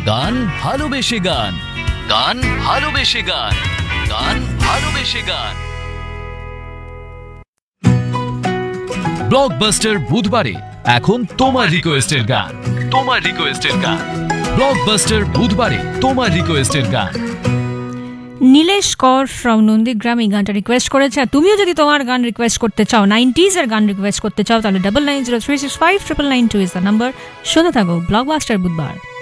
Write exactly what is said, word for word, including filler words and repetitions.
গান ভালোবেসে গান, গান ভালোবেসে গান, গান ভালোবেসে গান। ব্লকবাস্টার বুধবারে এখন তোমার রিকোয়েস্টের গান, তোমার রিকোয়েস্টের গান। ব্লকবাস্টার বুধবারে তোমার রিকোয়েস্টের গান। নীলেশ কর ফ্রম নন্দীগ্রাম এই গানটা রিকোয়েস্ট করেছে। আর তুমিও যদি তোমার গান রিকোয়েস্ট করতে চাও, নাইনটিজ এর গান রিকোয়েস্ট করতে চাও, তাহলে double nine zero three six five triple nine two is the number. শুনে থাকো ব্লকবাস্টার বুধবার।